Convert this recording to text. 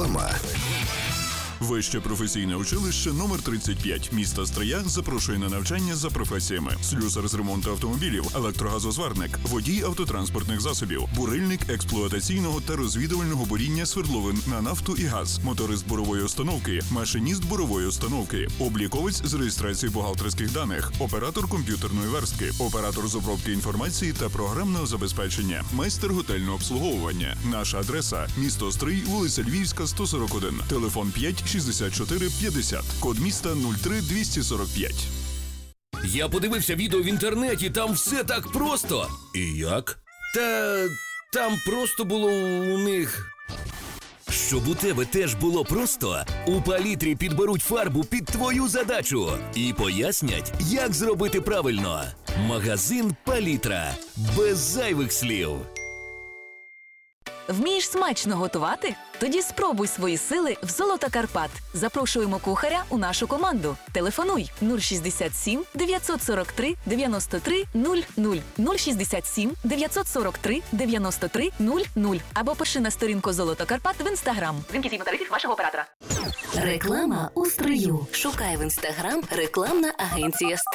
Реклама. Вище професійне училище номер 35 міста Стрия запрошує на навчання за професіями: слюсар з ремонту автомобілів, електрогазозварник, водій автотранспортних засобів, бурильник експлуатаційного та розвідувального буріння свердловин на нафту і газ, моторист бурової установки, машиніст бурової установки, обліковець з реєстрації бухгалтерських даних, оператор комп'ютерної верстки, оператор з обробки інформації та програмного забезпечення, майстер готельного обслуговування. Наша адреса – місто Стрий, вулиця Львівська, 141, телефон 5 64 50, код міста 03245. Я подивився відео в інтернеті, там все так просто. І як? Там просто було у них... Щоб у тебе теж було просто, у Палітрі підберуть фарбу під твою задачу і пояснять, як зробити правильно. Магазин Палітра. Без зайвих слів. Вмієш смачно готувати? Тоді спробуй свої сили в «Золото Карпат». Запрошуємо кухаря у нашу команду. Телефонуй 067 943 93 00 067 943 93 00 або пиши на сторінку «Золото Карпат» в Інстаграм. Дзвінки згідно тарифів вашого оператора. Реклама у Стрию. Шукай в Інстаграм рекламна агенція «Стрий».